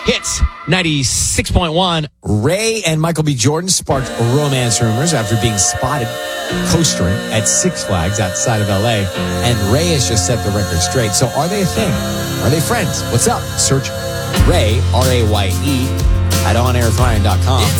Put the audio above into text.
Hits 96.1. Ray and Michael B. Jordan sparked romance rumors after being spotted coastering at Six Flags outside of L.A. And Ray has just set the record straight. So are they a thing? Are they friends? What's up? Search Ray, R-A-Y-E, at onairwithRyan.com.